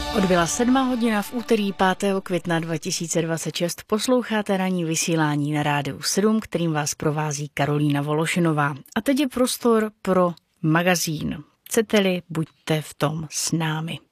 Odbyla 7 hodina v úterý 5. května 2026. Posloucháte ranní vysílání na Rádiu 7, kterým vás provází Karolína Vološinová. A teď je prostor pro magazín. Chcete-li, buďte v tom s námi.